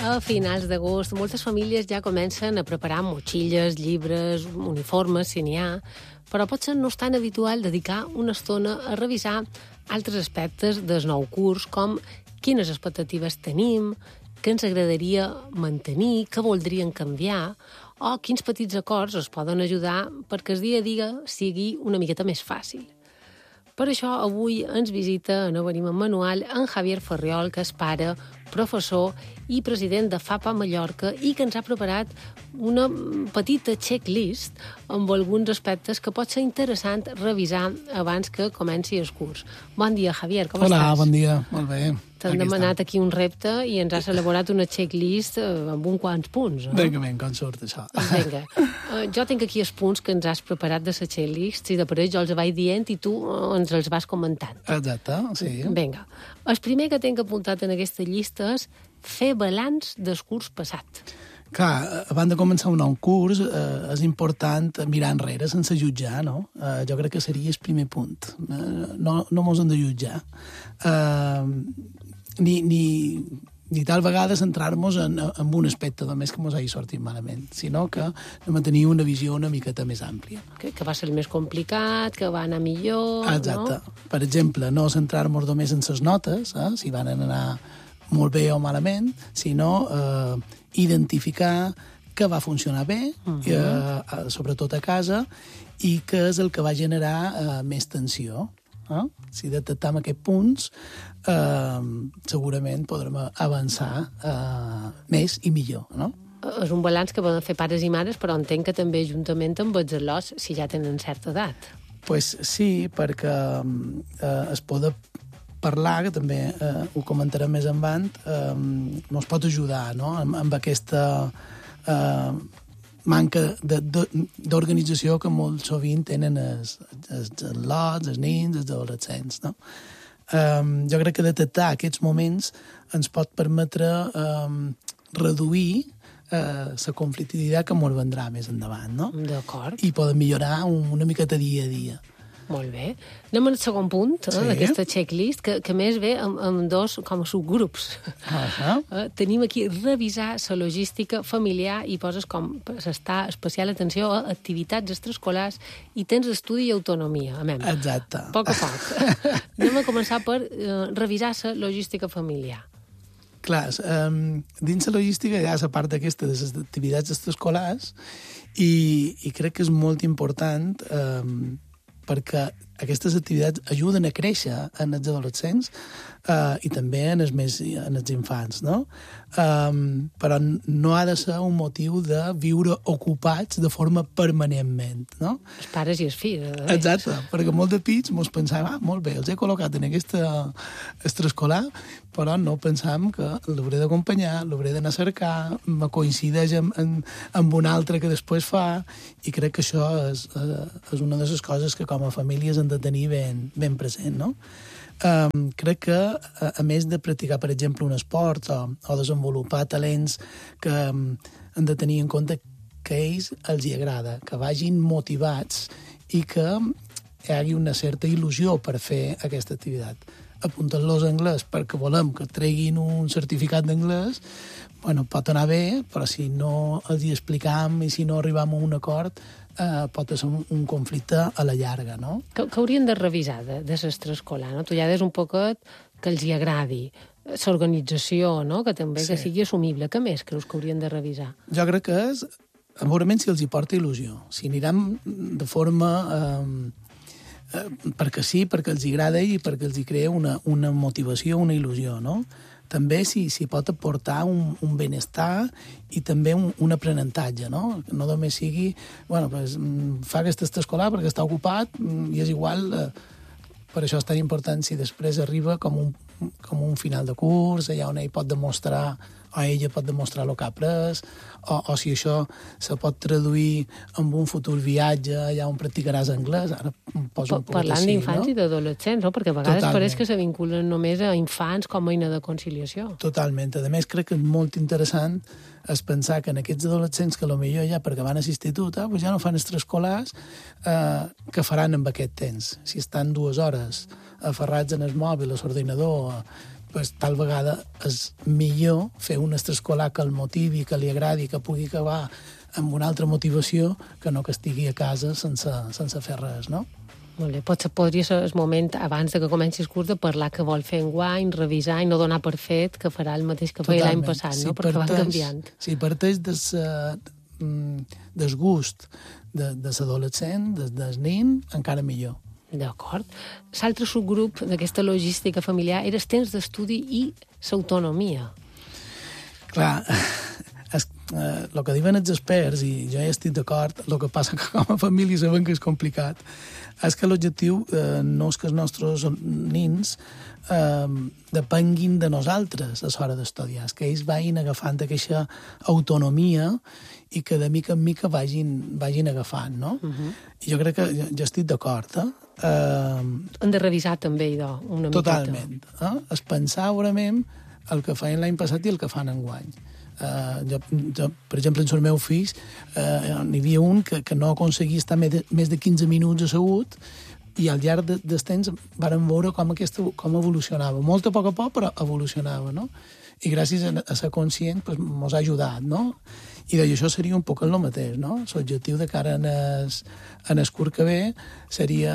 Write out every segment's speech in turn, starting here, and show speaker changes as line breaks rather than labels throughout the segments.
A finals d'agost, moltes famílies ja comencen a preparar motxilles, llibres, uniformes, si n'hi ha, però potser no és tan habitual dedicar una estona a revisar altres aspectes del nou curs, com quines expectatives tenim, què ens agradaria mantenir, què voldrien canviar, o quins petits acords es poden ajudar perquè el dia a dia sigui una miqueta més fàcil. Per això, avui ens visita, no venim en manual, en Javier Ferriol, que és pare, professor i president de FAPA Mallorca i que ens ha preparat una petita checklist amb alguns aspectes que pot ser interessant revisar abans que comenci el curs. Bon dia, Javier, com estàs?
Hola, bon dia, molt bé.
T'han demanat aquí un repte i ens has elaborat una checklist amb uns quants punts, no?
Vinga, com surt això?
Vinga. Jo tinc aquí els punts que ens has preparat de la checklist i de parell jo els vaig dient i tu ens els vas comentant.
Exacte, sí.
Vinga. El primer que tinc apuntat en aquesta llista és fer balanç del curs passat.
Clar, abans de començar un nou curs és important mirar enrere sense jutjar, no? Jo crec que seria el primer punt. No mos hem de jutjar. Ni tal vegada centrar-nos en un aspecte només que mos hagi sortit malament, sinó que hem de tenir una visió una miqueta més àmplia.
Que va ser el més complicat, que va anar millor,
exacte.
No?
Per exemple, no centrar-nos només en les notes, si van anar molt bé o malament, sinó identificar què va funcionar bé, sobretot a casa, i què és el que va generar més tensió. Si detectam aquests punts, segurament podrem avançar més i millor, no?
És un balanç que poden fer pares i mares, però entenc que també juntament amb els alumnes si ja tenen certa edat.
Pues sí, perquè es pot parlar, que també ho comentarem més endavant, ens pot ajudar, no?, amb aquesta manca d'organització que molt sovint tenen els lots, els nens, els adolescents, no? Jo crec que detectar aquests moments ens pot permetre reduir la conflictivitat que ens vendrà més endavant, no?
D'acord.
I poden millorar una miqueta dia a dia.
Molt bé. Anem al segon punt d'aquesta checklist, que més ve amb dos com a subgrups. Tenim aquí revisar la logística familiar i poses com prestar especial atenció a activitats extraescolars i temps d'estudi i autonomia. Amem.
Exacte.
A poc. Anem a començar per revisar la logística familiar.
Clar, dins la logística hi ha la part d'aquesta de les activitats extraescolars i crec que és molt important perquè aquestes activitats ajuden a créixer en els adolescents i també en els infants, no? Però no ha de ser un motiu de viure ocupats de forma permanentment, no?
Els pares i els fills.
Exacte, perquè molt de pits mos pensàvem, molt bé, els he col·locat en aquesta extraescolar, però no pensàvem que l'hauré d'acompanyar, l'hauré d'anar a cercar, me coincideix amb un altre que després fa, i crec que això és una de les coses que com a famílies hem de tenir ben present, no? Crec que, a més de practicar, per exemple, un esport o desenvolupar talents que hem de tenir en compte que a ells els hi agrada, que vagin motivats i que hi hagi una certa il·lusió per fer aquesta activitat. Apuntant-los a anglès perquè volem que treguin un certificat d'anglès, bueno, pot anar bé, però si no els hi explicam i si no arribam a un acord, pot ser un conflicte a la llarga, no?
Que haurien de revisar de l'extraescolar, no? Tu ja des un poquet que els hi agradi, l'organització, no?, que també que sigui assumible. Què més creus que haurien de revisar?
Jo crec que és, segurament, si els hi porta il·lusió. Si anirem de forma perquè sí, perquè els agrada i perquè els hi crea una motivació, una il·lusió, no? També si pot aportar un benestar i també un aprenentatge, no? No només sigui, bueno, pues, fa aquesta extraescolar perquè està ocupat i és igual, per això és tan important si després arriba com un final de curs, allà on ell pot demostrar o ella pot demostrar el que ha après, o si això se pot traduir en un futur viatge allà on practicaràs anglès. Ara poso un poc
parlant d'infants i d'adolescents, no? Perquè a vegades pareix que se vinculen només a infants com a eina de conciliació.
Totalment. A més, crec que és molt interessant és pensar que en aquests adolescents que potser ja perquè van a l'institut pues ja no fan extraescolars, que faran amb aquest temps? Si estan 2 hores aferrats en el mòbil, a l'ordinador, pues, tal vegada és millor fer un extraescolar que el motivi, que li agradi, que pugui acabar amb una altra motivació que no que estigui a casa sense fer res, no?
Molt bé, potser podria ser el moment, abans de que comenci el curs, de parlar que vol fer enguany, revisar i no donar per fet que farà el mateix que feia l'any passat, no? Perquè van canviant.
Si parteix del gust de l'adolescent, del nin, encara millor.
D'acord. L'altre subgrup d'aquesta logística familiar era el temps d'estudi i l'autonomia.
Clar, el que diuen els experts, i jo ja estic d'acord, el que passa que com a família sabem que és complicat, és que l'objectiu no és que els nostres nins depenguin de nosaltres a l'hora d'estudiar, és que ells vagin agafant aquesta autonomia i que de mica en mica vagin agafant, no? I jo crec que jo estic d'acord,
Hem de revisar també, idò, una miqueta.
Totalment. És pensar segurament el que feien l'any passat i el que fan enguany. Jo, per exemple, en els meus fills n'hi havia un que no aconseguia estar més de 15 minuts assegut i al llarg del temps vàrem veure com evolucionava. Molt a poc, però evolucionava, no? I gràcies a ser conscient ens ha ajudat, no? I això seria un poc el mateix, no? L'objectiu de cara en el curs que ve seria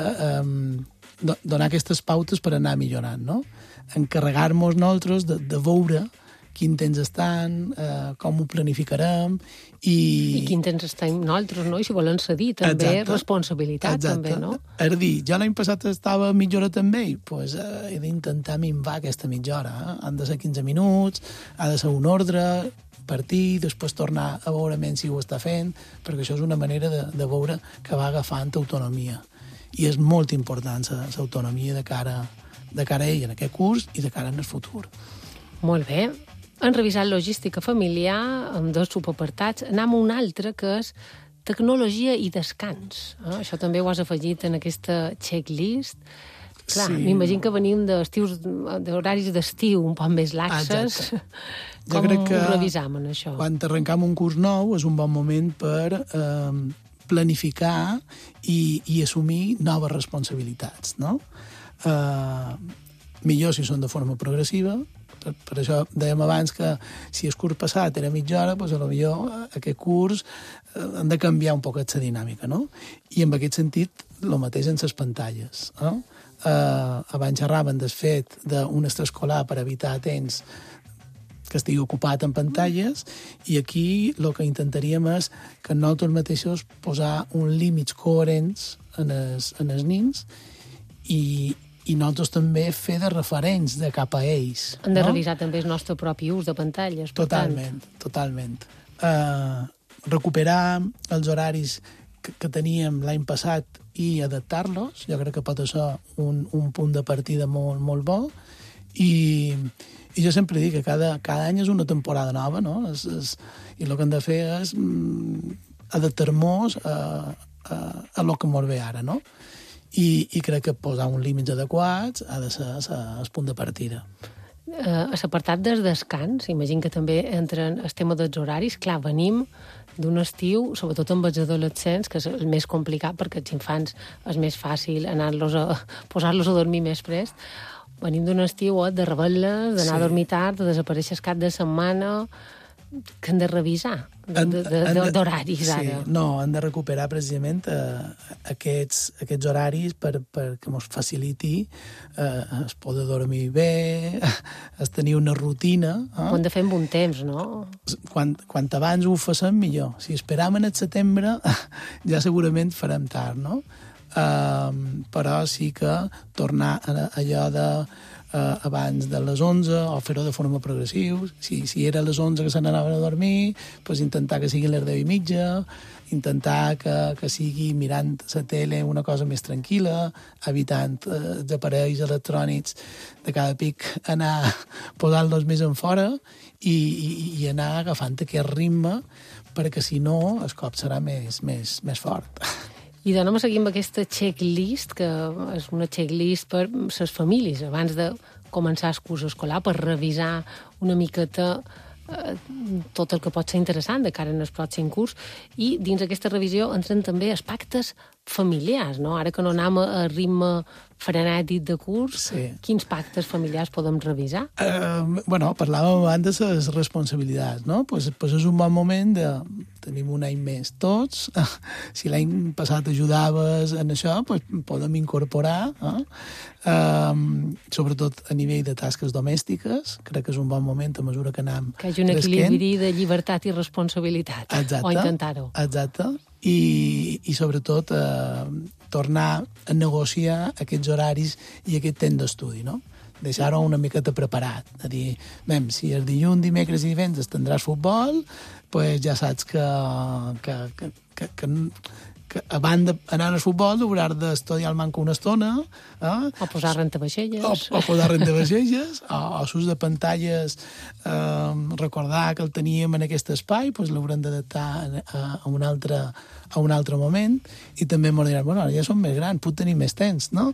donar aquestes pautes per anar millorant, no? Encarregar-nos nosaltres de veure quin temps estan, com ho planificarem i
quin temps estem nosaltres, no? I si volen cedir, també, responsabilitat, també, no?
És a dir, jo l'any passat estava mitja hora també, doncs he d'intentar minvar aquesta mitja hora. Han de ser 15 minuts, ha de ser un ordre, partir, després tornar a veure menys si ho està fent, perquè això és una manera de veure que va agafant autonomia. I és molt important l'autonomia de cara a ell en aquest curs i de cara en el futur.
Molt bé. Hem revisat logística familiar amb 2 subapartats. Anem a un altre, que és tecnologia i descans. Això també ho has afegit en aquesta checklist. Clar, sí. M'imagino que venim d'horaris d'estiu un poc més laxes. Com ho revisam, en això?
Quan arrencam un curs nou és un bon moment per planificar i assumir noves responsabilitats, no? Millor si són de forma progressiva. Per això dèiem abans que si el curs passat era mitja hora, doncs potser aquest curs han de canviar un poc aquesta dinàmica, no? I en aquest sentit, el mateix en les pantalles, no? Abans xerraven del fet d'un extraescolar per evitar temps que estigui ocupat en pantalles, i aquí el que intentaríem és que nosaltres mateixos posar uns límits coherents en els nins i nosaltres també fer de referents de cap a ells.
Hem de revisar també el nostre propi ús de pantalles.
Totalment. Recuperar els horaris que teníem l'any passat i adaptar-los, jo crec que pot ser un punt de partida molt, molt bo. I jo sempre dic que cada any és una temporada nova, no? I el que hem de fer és adaptar-nos a lo que ens ve ara, no? I crec que posar uns límits adequats ha de ser el punt de partida.
A l'apartat del descans, imagino que també entren el tema dels horaris. Clar, venim d'un estiu, sobretot amb els adolescents, que és el més complicat, perquè els infants és més fàcil posar-los a dormir més prest. Venim d'un estiu de rebel·les, d'anar a dormir tard, de desaparèixer el cap de setmana, que hem de revisar d'horaris ara.
Sí, no, hem de recuperar precisament aquests horaris perquè ens faciliti es poder dormir bé, es tenir una rutina.
Ho hem de fer amb un temps, no?
Quant abans ho facem, millor. Si esperam en el setembre, ja segurament farem tard, no? Però sí que tornar a allò de abans de les 11 o fer-ho de forma progressiva. Si era a les 11 que se n'anaven a dormir, doncs intentar que sigui a les 10:30, intentar que sigui mirant la tele una cosa més tranquil·la, evitant els aparells electrònics de cada pic, anar posant-los més en fora i anar agafant aquest ritme, perquè si no el cop serà més fort.
I anem a seguir amb aquesta checklist, que és una checklist per les famílies, abans de començar el curs escolar, per revisar una miqueta tot el que pot ser interessant de cara en el pròxim curs. I dins aquesta revisió entren també els pactes familiars, no? Ara que no anem a ritme frenètic de curs, quins pactes familiars podem revisar?
Parlàvem abans de les responsabilitats, no? Pues és un bon moment de... Tenim un any més tots. Si l'any passat ajudaves en això, pues podem incorporar, sobretot a nivell de tasques domèstiques. Crec que és un bon moment a mesura que anem
que hi hagi un equilibri de llibertat i responsabilitat.
Exacte,
o intentar-ho.
Exacte. I sobretot tornar a negociar aquests horaris i aquest temps d'estudi, no? Deixar-ho una miqueta preparat. A dir, si el dilluns, dimecres i divendres tindràs futbol, pues ja saps que a banda d'anar al futbol hauràs d'estudiar el manco una estona.
O posar rentavaixelles.
O posar rentavaixelles, o s'ús de pantalles, recordar que el teníem en aquest espai, pues l'haurem d'adaptar a un altre moment, i també m'ho diran, bueno, ara ja som més grans, puc tenir més temps, no?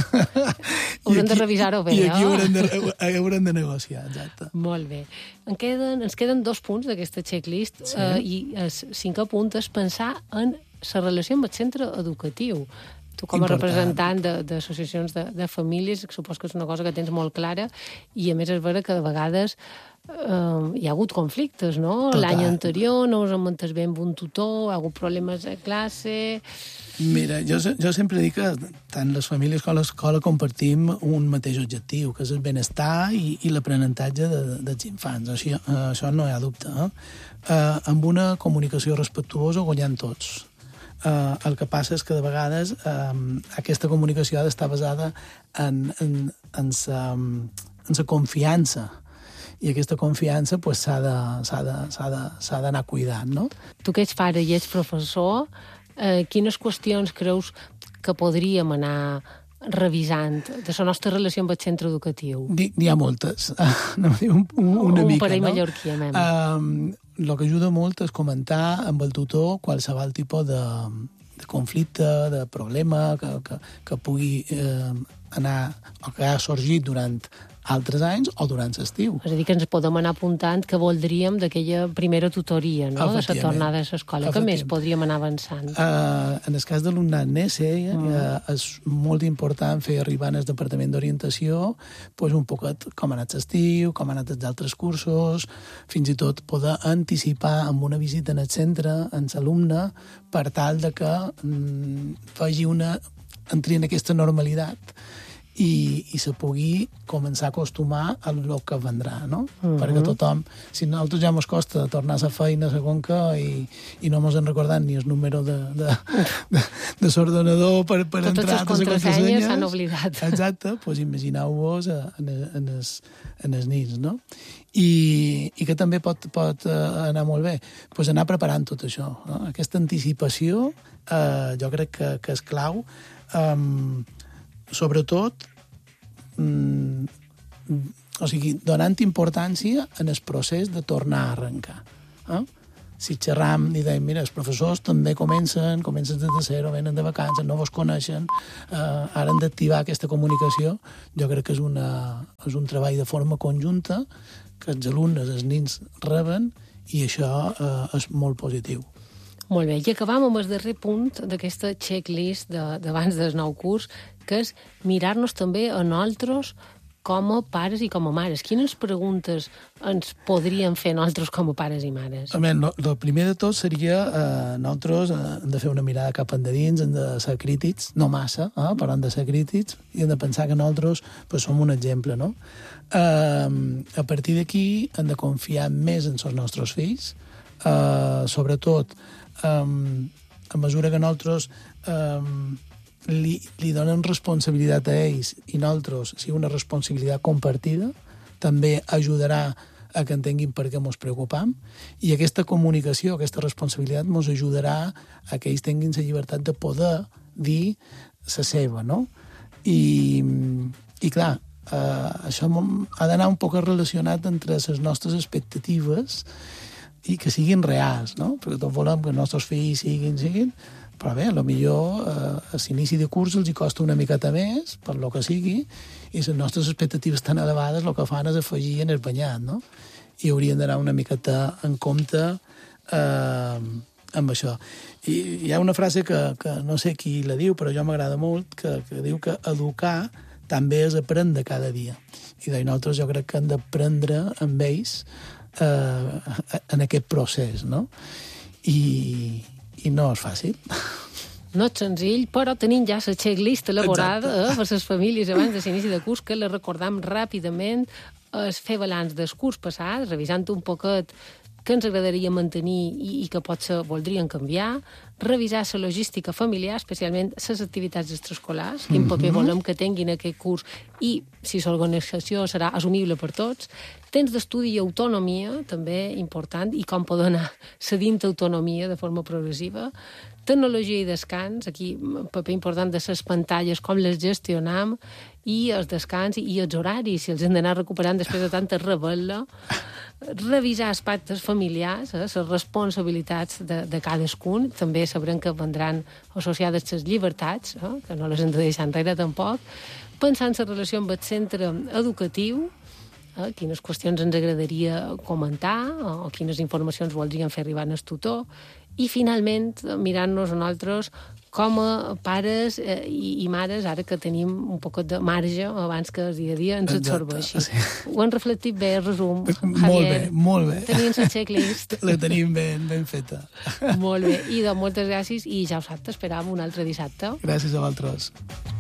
Haurem de revisar-ho bé,
I aquí haurem de negociar, exacte.
Molt bé. Ens queden 2 punts d'aquesta checklist, i el 5è punt és pensar en la relació amb el centre educatiu. Tu, com a representant d'associacions de famílies, supos que és una cosa que tens molt clara, i a més és vera que de vegades hi ha hagut conflictes, no? L'any anterior no us hem entès bé amb un tutor, hi ha hagut problemes a classe...
Mira, jo sempre dic que tant les famílies com l'escola compartim un mateix objectiu, que és el benestar i l'aprenentatge dels infants. Això no hi ha dubte. Amb una comunicació respectuosa guanyant tots. El que passa és que de vegades aquesta comunicació ha d'estar basada en la confiança, i aquesta confiança pues, s'ha d'anar cuidant, no?
Tu que ets pare i ets professor, quines qüestions creus que podríem anar revisant de la nostra relació amb el centre educatiu?
N'hi ha moltes. Una mica,
un parell mallorquí,
el que ajuda molt és comentar amb el tutor qualsevol tipus de conflicte, de problema que pugui anar o que ha sorgit durant altres anys o durant l'estiu.
És a dir, que ens podem anar apuntant que voldríem d'aquella primera tutoria, no?, de la tornada a l'escola. Què més podríem anar avançant?
En el cas de l'alumnat NESE és molt important fer arribar al Departament d'Orientació un poquet com ha anat l'estiu, com ha anat els altres cursos, fins i tot poder anticipar amb una visita en el centre, en l'alumne, per tal de que entri en aquesta normalitat i se pugui començar a acostumar a lo que vendrà, no? Perquè tothom, si a nosaltres ja ens costa tornar a la feina a la conca i no ens en recordem ni el número de l'ordenador per entrar a la contrasenya.
Totes les contrasenyes s'han oblidat.
Exacte, doncs imagineu-vos en els nins, no? I que també pot anar molt bé, doncs anar preparant tot això, no? Aquesta anticipació jo crec que és clau, sobretot donant importància en el procés de tornar a arrencar. Si xerram i dèiem, mira, els professors també comencen de zero, venen de vacances, no vos coneixen, ara han d'activar aquesta comunicació. Jo crec que és un treball de forma conjunta que els alumnes, els nins reben, i això és molt positiu.
Molt bé, i acabam amb el darrer punt d'aquesta checklist d'abans del nou curs, que és mirar-nos també a nosaltres com a pares i com a mares. Quines preguntes ens podríem fer nosaltres com a pares i mares?
El primer de tot seria nosaltres hem de fer una mirada cap endins, hem de ser crítics, no massa, però hem de ser crítics i hem de pensar que nosaltres som un exemple, no? A partir d'aquí hem de confiar més en els nostres fills, sobretot a mesura que nosaltres li donem responsabilitat a ells i nosaltres, si una responsabilitat compartida, també ajudarà a que entenguin per què ens preocupam, i aquesta comunicació, aquesta responsabilitat ens ajudarà a que ells tinguin la llibertat de poder dir la seva, no? I clar, això ha d'anar un poc relacionat entre les nostres expectatives i que siguin reals, no? Perquè tots volem que els nostres fills siguin, però bé, potser a l'inici de curs els hi costa una miqueta més, per lo que sigui, i les nostres expectatives tan elevades el que fan és afegir en el banyat, no? I hauríem d'anar una miqueta en compte amb això. I hi ha una frase que no sé qui la diu, però jo m'agrada molt, que diu que educar també és aprendre cada dia. I nosaltres jo crec que hem d'aprendre amb ells en aquest procés, no? I no és fàcil.
No és senzill, però tenim ja la checklist elaborada per les famílies abans de l'inici de curs, que la recordam ràpidament, és fer balanç del curs passat, revisant un poquet què ens agradaria mantenir i que potser voldrien canviar, revisar la logística familiar, especialment les activitats extraescolars, quin paper volem que tinguin aquest curs i si l'organització serà assumible per tots, temps d'estudi i autonomia, també important, i com poden anar cedint autonomia de forma progressiva, tecnologia i descans, aquí un paper important de les pantalles, com les gestionam, i els descans i els horaris, si els hem d'anar recuperant després de tanta rebel·la, revisar els pactes familiars, les responsabilitats de cadascun, també sabrem que vendran associades les llibertats, que no les hem de deixar enrere tampoc, pensar en la relació amb el centre educatiu, quines qüestions ens agradaria comentar o quines informacions voldríem fer arribar al tutor, i finalment mirant-nos a nosaltres com a pares i mares, ara que tenim un poc de marge abans que el dia a dia ens absorbeixi. Sí. Ho han reflectit bé, el resum, Javier.
Molt bé.
Tenim la checklist.
La tenim ben feta.
Molt bé. I doncs moltes gràcies i ja ho saps, t'esperàvem un altre dissabte.
Gràcies a vosaltres.